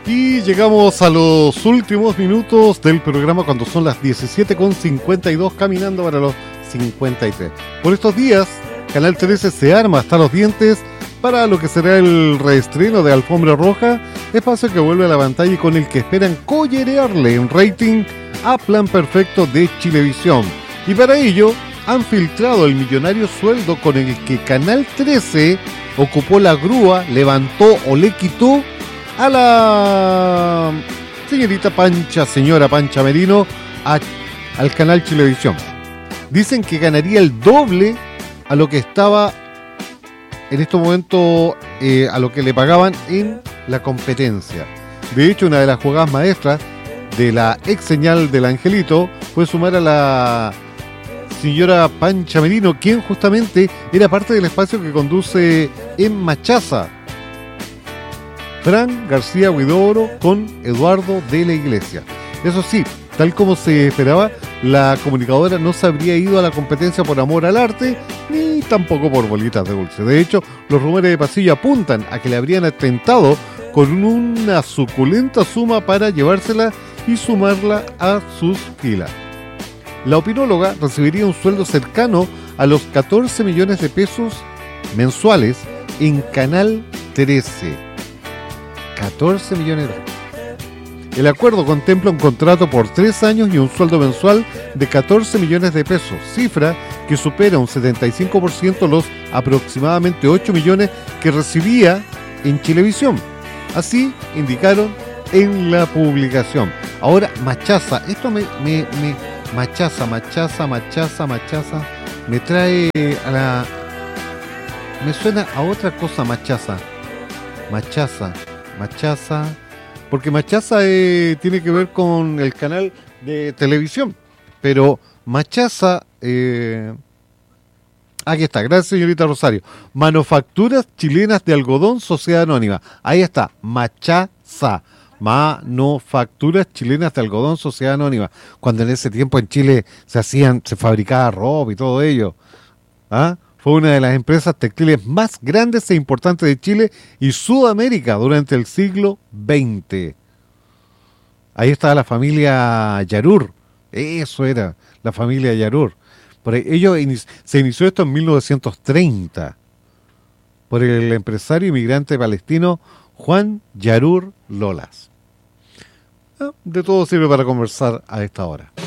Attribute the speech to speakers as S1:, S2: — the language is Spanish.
S1: Y llegamos a los últimos minutos del programa cuando son las 17:52, caminando para los 53. Por estos días, Canal 13 se arma hasta los dientes para lo que será el reestreno de Alfombra Roja, espacio que vuelve a la pantalla y con el que esperan collerearle en rating a Plan Perfecto de Chilevisión. Y para ello, han filtrado el millonario sueldo con el que Canal 13 ocupó la grúa, levantó o le quitó a la señora Pancha Merino, al canal Chilevisión. Dicen que ganaría el doble a lo que estaba en estos momentos, a lo que le pagaban en la competencia. De hecho, una de las jugadas maestras de la ex señal del Angelito fue sumar a la señora Pancha Merino, quien justamente era parte del espacio que conduce en Machaza, Fran García Huidobro con Eduardo de la Iglesia. Eso sí, tal como se esperaba, la comunicadora no se habría ido a la competencia por amor al arte, ni tampoco por bolitas de dulce. De hecho, los rumores de pasillo apuntan a que le habrían atentado con una suculenta suma para llevársela y sumarla a sus filas. La opinóloga recibiría un sueldo cercano a los 14 millones de pesos mensuales en Canal 13. 14 millones de pesos. El acuerdo contempla un contrato por 3 años y un sueldo mensual de 14 millones de pesos, cifra que supera un 75% los aproximadamente 8 millones que recibía en Chilevisión. Así indicaron en la publicación. Ahora, Machaza, esto Machaza, me trae a la... me suena a otra cosa, Machaza, porque Machaza tiene que ver con el canal de televisión, pero Machaza, aquí está, gracias señorita Rosario, Manufacturas Chilenas de Algodón, Sociedad Anónima, ahí está, Machaza, Manufacturas Chilenas de Algodón, Sociedad Anónima, cuando en ese tiempo en Chile se fabricaba ropa y todo ello, ¿ah? Fue una de las empresas textiles más grandes e importantes de Chile y Sudamérica durante el siglo XX. Ahí estaba la familia Yarur. Eso era, la familia Yarur. Se inició esto en 1930 por el empresario inmigrante palestino Juan Yarur Lolas. De todo sirve para conversar a esta hora.